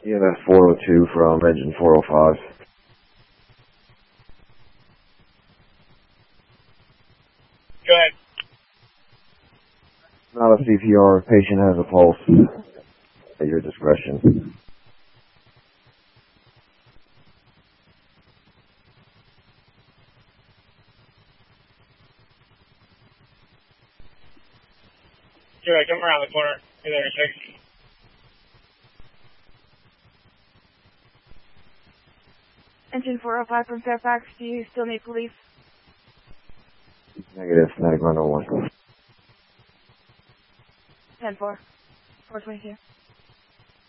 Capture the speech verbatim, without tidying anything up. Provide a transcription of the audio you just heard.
E M S four oh two from engine four oh five. Go ahead. Not a C P R. Patient has a pulse. At your discretion. You're right, come around the corner. You're there, six. Engine four oh five from Fairfax, do you still need police? Negative, Medic one oh one. ten four, four twenty-two.